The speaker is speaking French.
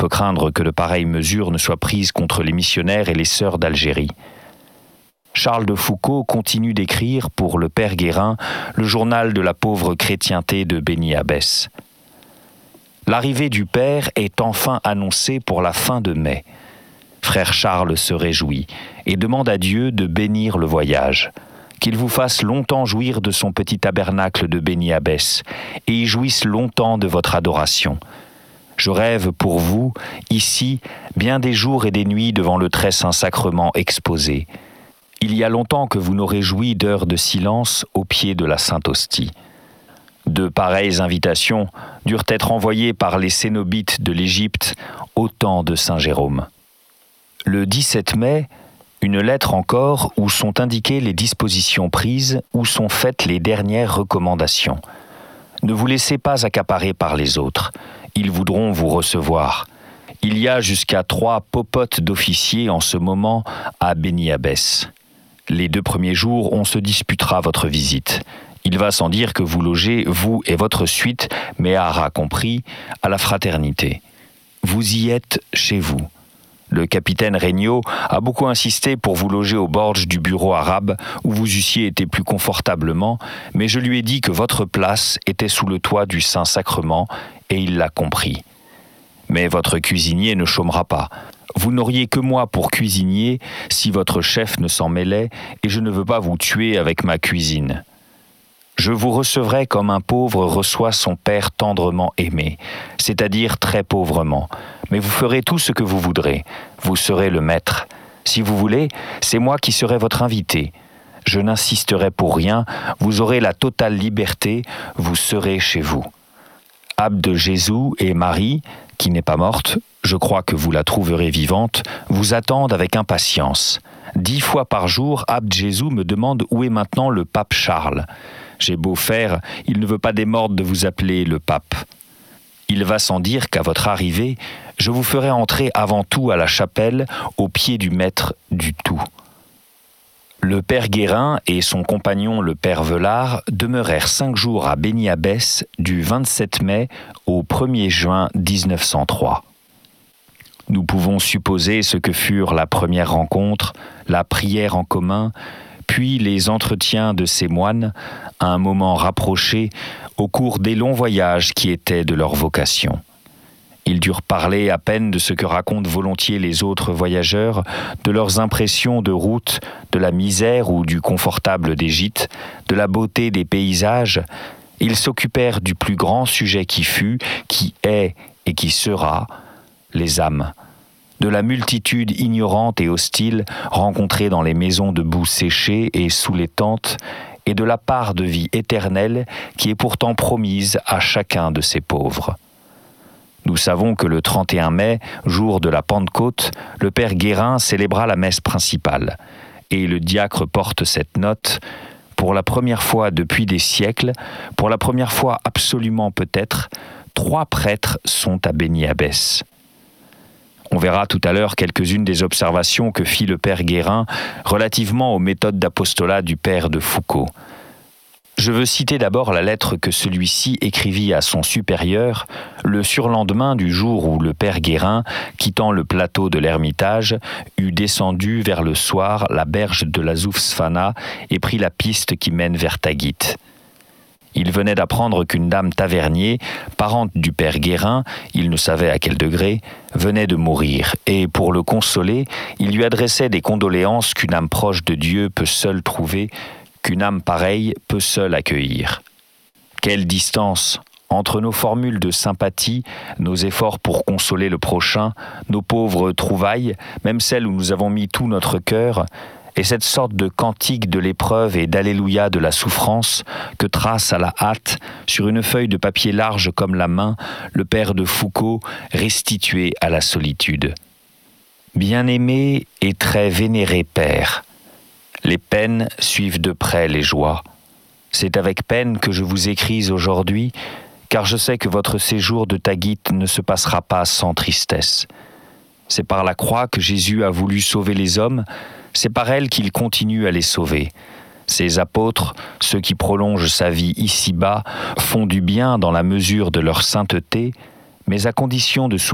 peut craindre que de pareilles mesures ne soient prises contre les missionnaires et les sœurs d'Algérie. Charles de Foucauld continue d'écrire pour le Père Guérin le journal de la pauvre chrétienté de Béni Abbès. L'arrivée du Père est enfin annoncée pour la fin de mai. Frère Charles se réjouit et demande à Dieu de bénir le voyage, qu'il vous fasse longtemps jouir de son petit tabernacle de Béni Abbès et y jouisse longtemps de votre adoration. Je rêve pour vous, ici, bien des jours et des nuits devant le très saint sacrement exposé. Il y a longtemps que vous n'aurez joui d'heures de silence au pied de la Sainte Hostie. De pareilles invitations durent être envoyées par les cénobites de l'Égypte au temps de saint Jérôme. Le 17 mai, une lettre encore où sont indiquées les dispositions prises, où sont faites les dernières recommandations. Ne vous laissez pas accaparer par les autres, ils voudront vous recevoir. Il y a jusqu'à 3 popotes d'officiers en ce moment à Béni Abbès. Les 2 premiers jours, on se disputera votre visite. Il va sans dire que vous logez, vous et votre suite, Méhara compris, à la fraternité. Vous y êtes chez vous. Le capitaine Regnault a beaucoup insisté pour vous loger au bord du bureau arabe où vous eussiez été plus confortablement, mais je lui ai dit que votre place était sous le toit du Saint-Sacrement et il l'a compris. Mais votre cuisinier ne chômera pas. Vous n'auriez que moi pour cuisinier si votre chef ne s'en mêlait et je ne veux pas vous tuer avec ma cuisine. Je vous recevrai comme un pauvre reçoit son père tendrement aimé, c'est-à-dire très pauvrement. Mais vous ferez tout ce que vous voudrez. Vous serez le maître. Si vous voulez, c'est moi qui serai votre invité. Je n'insisterai pour rien, vous aurez la totale liberté, vous serez chez vous. Abd Jésus et Marie, qui n'est pas morte, je crois que vous la trouverez vivante, vous attendent avec impatience. 10 fois par jour, Abd Jésus me demande où est maintenant le pape Charles. J'ai beau faire, il ne veut pas démordre de vous appeler le pape. Il va sans dire qu'à votre arrivée, je vous ferai entrer avant tout à la chapelle, au pied du maître du tout. Le père Guérin et son compagnon le père Velard demeurèrent 5 jours à Béni Abbès du 27 mai au 1er juin 1903. Nous pouvons supposer ce que furent la première rencontre, la prière en commun, puis les entretiens de ces moines, à un moment rapproché, au cours des longs voyages qui étaient de leur vocation. Ils durent parler à peine de ce que racontent volontiers les autres voyageurs, de leurs impressions de route, de la misère ou du confortable des gîtes, de la beauté des paysages. Ils s'occupèrent du plus grand sujet qui fut, qui est et qui sera, les âmes. De la multitude ignorante et hostile rencontrée dans les maisons de boue séchées et sous les tentes, et de la part de vie éternelle qui est pourtant promise à chacun de ces pauvres. Nous savons que le 31 mai, jour de la Pentecôte, le père Guérin célébra la messe principale, et le diacre porte cette note « Pour la première fois depuis des siècles, pour la première fois absolument peut-être, 3 prêtres sont à Béni Abbès ». On verra tout à l'heure quelques-unes des observations que fit le père Guérin relativement aux méthodes d'apostolat du père de Foucauld. Je veux citer d'abord la lettre que celui-ci écrivit à son supérieur le surlendemain du jour où le père Guérin, quittant le plateau de l'Ermitage, eut descendu vers le soir la berge de la Zoufsfana et pris la piste qui mène vers Taghit. Il venait d'apprendre qu'une dame tavernier, parente du père Guérin, il ne savait à quel degré, venait de mourir, et pour le consoler, il lui adressait des condoléances qu'une âme proche de Dieu peut seule trouver, qu'une âme pareille peut seule accueillir. Quelle distance entre nos formules de sympathie, nos efforts pour consoler le prochain, nos pauvres trouvailles, même celles où nous avons mis tout notre cœur, et cette sorte de cantique de l'épreuve et d'alléluia de la souffrance que trace à la hâte, sur une feuille de papier large comme la main, le père de Foucauld, restitué à la solitude. Bien-aimé et très vénéré père, les peines suivent de près les joies. C'est avec peine que je vous écris aujourd'hui, car je sais que votre séjour de Taghit ne se passera pas sans tristesse. C'est par la croix que Jésus a voulu sauver les hommes, c'est par elle qu'il continue à les sauver. Ces apôtres, ceux qui prolongent sa vie ici-bas, font du bien dans la mesure de leur sainteté, mais à condition de